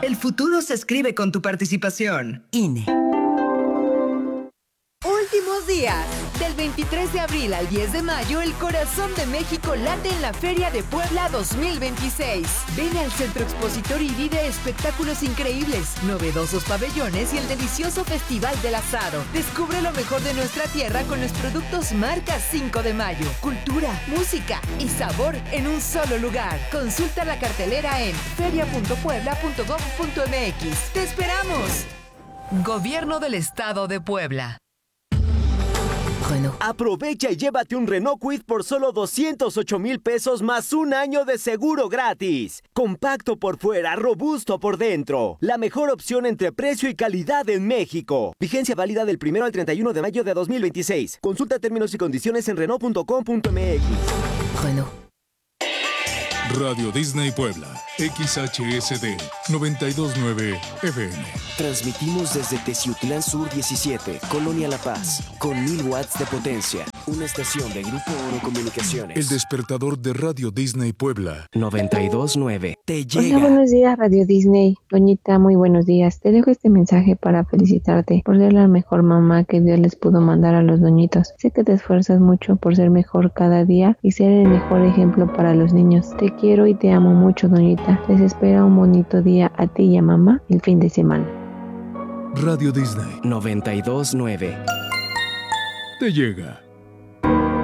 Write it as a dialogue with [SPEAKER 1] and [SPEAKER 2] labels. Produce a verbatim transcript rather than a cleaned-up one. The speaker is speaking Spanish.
[SPEAKER 1] El futuro se escribe con tu participación.
[SPEAKER 2] I N E.
[SPEAKER 3] Últimos días. Del veintitrés de abril al diez de mayo, el corazón de México late en la Feria de Puebla dos mil veintiséis. Ven al Centro Expositor y vive espectáculos increíbles, novedosos pabellones y el delicioso Festival del Asado. Descubre lo mejor de nuestra tierra con los productos marca cinco de mayo. Cultura, música y sabor en un solo lugar. Consulta la cartelera en feria punto puebla punto gob punto m x. ¡Te esperamos! Gobierno del Estado de Puebla.
[SPEAKER 4] Renault. Aprovecha y llévate un Renault Kwid por solo doscientos ocho mil pesos más un año de seguro gratis. Compacto por fuera, robusto por dentro. La mejor opción entre precio y calidad en México. Vigencia válida del primero al treinta y uno de mayo de dos mil veintiséis. Consulta términos y condiciones en renault punto com punto m x. Renault.
[SPEAKER 5] Radio Disney Puebla, X H S D noventa y dos punto nueve F M.
[SPEAKER 6] Transmitimos desde Teciutlán Sur diecisiete, Colonia La Paz, con mil watts de potencia. Una estación de Grupo Oro Comunicaciones.
[SPEAKER 5] El despertador de Radio Disney Puebla.
[SPEAKER 6] noventa y dos punto nueve. Te llega.
[SPEAKER 7] Hola, buenos días, Radio Disney. Doñita, muy buenos días. Te dejo este mensaje para felicitarte por ser la mejor mamá que Dios les pudo mandar a los doñitos. Sé que te esfuerzas mucho por ser mejor cada día y ser el mejor ejemplo para los niños. Te quiero y te amo mucho, doñita. Les espera un bonito día a ti y a mamá el fin de semana.
[SPEAKER 5] Radio Disney
[SPEAKER 6] noventa y dos punto nueve.
[SPEAKER 5] Te llega.